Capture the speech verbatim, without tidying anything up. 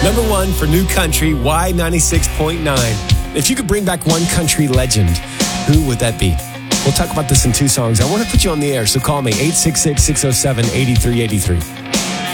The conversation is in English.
Number one for New Country, Y ninety-six point nine. If you could bring back one country legend, who would that be? We'll talk about this in two songs. I want to put you on the air, so call me, eight six six, six oh seven, eight three eight three.